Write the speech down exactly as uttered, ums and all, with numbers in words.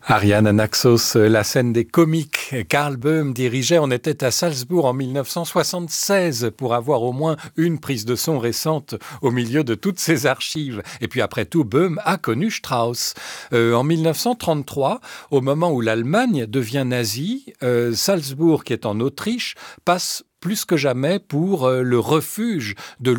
Ariane Naxos, la scène des comiques. Karl Böhm dirigeait, on était à Salzbourg en mille neuf cent soixante-seize pour avoir au moins une prise de son récente au milieu de toutes ces archives. Et puis après tout, Böhm a connu Strauss. Euh, en mille neuf cent trente-trois, au moment où l'Allemagne devient nazie, euh, Salzbourg, qui est en Autriche, passe plus que jamais pour euh, le refuge de